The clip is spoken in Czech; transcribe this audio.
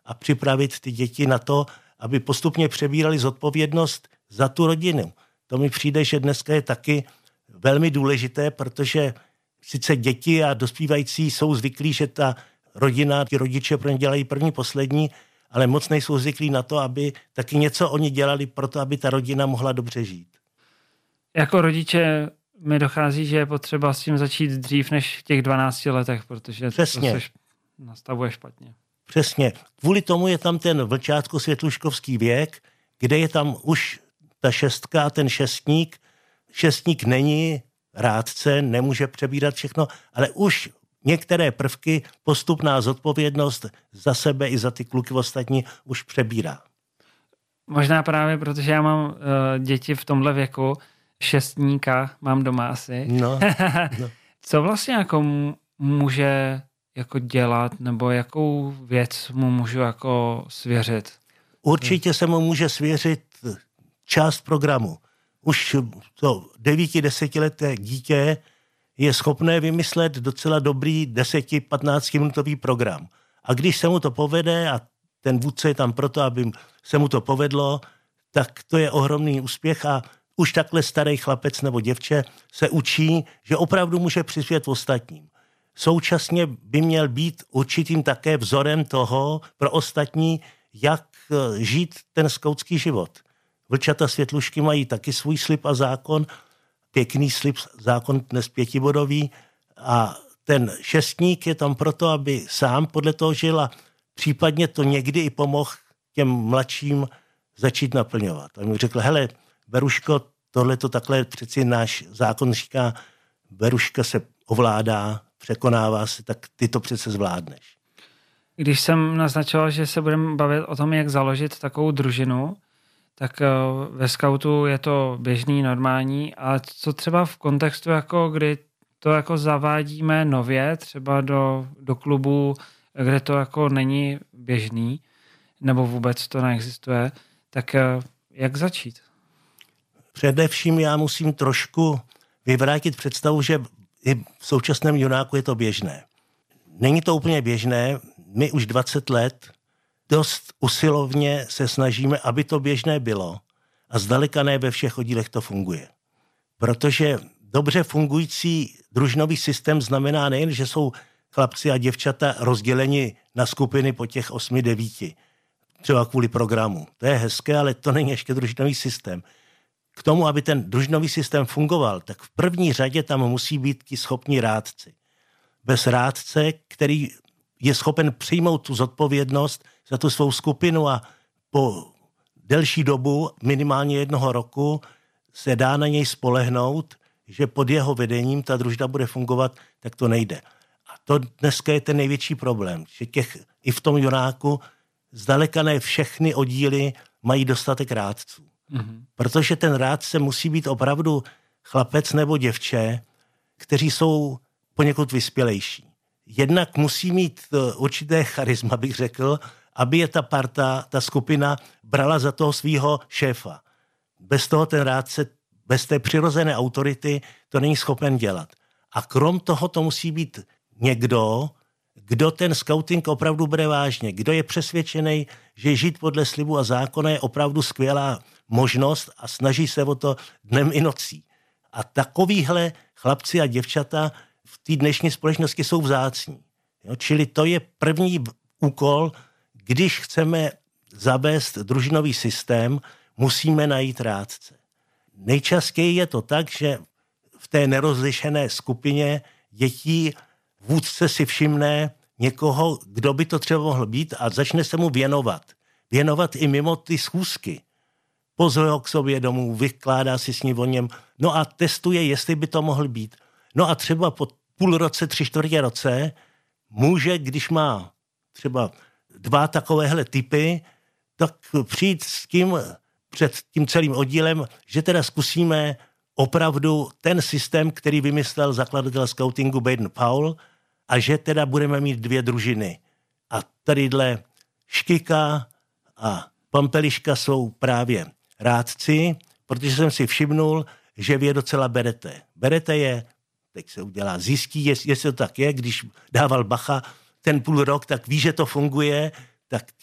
a připravit ty děti na to, aby postupně přebírali zodpovědnost za tu rodinu. To mi přijde, že dneska je taky velmi důležité, protože sice děti a dospívající jsou zvyklí, že ta rodina, ti rodiče pro ně dělají první, poslední, ale moc nejsou zvyklí na to, aby taky něco oni dělali pro to, aby ta rodina mohla dobře žít. Jako rodiče mi dochází, že je potřeba s tím začít dřív než v těch 12 letech, protože přesně. To se nastavuje špatně. Přesně. Kvůli tomu je tam ten vlčátko-světluškovský věk, kde je tam už ta 6 a ten šestník. Šestník není rádce, nemůže přebírat všechno, ale už některé prvky, postupná zodpovědnost za sebe i za ty kluky ostatní už přebírá. Možná právě, protože já mám děti v tomhle věku, šestníka mám doma asi. No. Co vlastně jako může jako dělat, nebo jakou věc mu můžu jako svěřit? Určitě se mu může svěřit část programu. Už to 9-10leté dítě je schopné vymyslet docela dobrý 10-15 minutový program. A když se mu to povede a ten vůdce je tam proto, aby se mu to povedlo, tak to je ohromný úspěch a už takhle starý chlapec nebo děvče se učí, že opravdu může přispět ostatním. Současně by měl být určitým také vzorem toho pro ostatní, jak žít ten skautský život. Vlčata světlušky mají taky svůj slib a zákon, pěkný slib, zákon dnes 5bodový a ten šestník je tam proto, aby sám podle toho žil a případně to někdy i pomohl těm mladším začít naplňovat. A mi řekl, hele, Beruško, tohle to takhle přeci náš zákon říká, Beruška se ovládá, překonává se, tak ty to přece zvládneš. Když jsem naznačoval, že se budeme bavit o tom, jak založit takovou družinu, tak ve skautu je to běžný, normální, ale co třeba v kontextu, jako kdy to jako zavádíme nově, třeba do klubu, kde to jako není běžný, nebo vůbec to neexistuje, tak jak začít? Především já musím trošku vyvrátit představu, že i v současném junáku je to běžné. Není to úplně běžné, my už 20 let dost usilovně se snažíme, aby to běžné bylo a zdaleka ne ve všech oddílech to funguje. Protože dobře fungující družinový systém znamená nejen, že jsou chlapci a děvčata rozděleni na skupiny po těch 8-9, třeba kvůli programu. To je hezké, ale to není ještě družinový systém. K tomu, aby ten družinový systém fungoval, tak v první řadě tam musí být ti schopní rádci. Bez rádce, který je schopen přijmout tu zodpovědnost za tu svou skupinu a po delší dobu, minimálně 1 roku, se dá na něj spolehnout, že pod jeho vedením ta družina bude fungovat, tak to nejde. A to dneska je ten největší problém, že i v tom junáku zdaleka ne všechny oddíly mají dostatek rádců. Mm-hmm. Protože ten rádce musí být opravdu chlapec nebo děvče, kteří jsou poněkud vyspělejší. Jednak musí mít určité charisma, bych řekl, aby je ta parta, ta skupina brala za toho svýho šéfa. Bez toho ten rádce, bez té přirozené autority to není schopen dělat. A krom toho to musí být někdo, kdo ten skauting opravdu bere vážně, kdo je přesvědčený, že žít podle slibu a zákona je opravdu skvělá možnost a snaží se o to dnem i nocí. A takovýhle chlapci a děvčata v té dnešní společnosti jsou vzácní. Jo? Čili to je první úkol, když chceme zavést družinový systém, musíme najít rádce. Nejčastěji je to tak, že v té nerozlišené skupině dětí vůdce si všimne někoho, kdo by to třeba mohl být a začne se mu věnovat. Věnovat i mimo ty schůzky. Pozve ho k sobě domů, vykládá si s ním o něm, no a testuje, jestli by to mohl být. No a třeba po půl roce, 3/4 roce může, když má třeba 2 takovéhle typy, tak přijít s tím před tím celým oddílem, že teda zkusíme opravdu ten systém, který vymyslel zakladatel skautingu Baden-Powell a že teda budeme mít 2 družiny. A tadyhle Škika a Pampeliška jsou právě rádci, protože jsem si všimnul, že vy je docela berete. Berete je, teď se udělá, zjistí, jestli to tak je, když dával bacha ten půl rok, tak ví, že to funguje, tak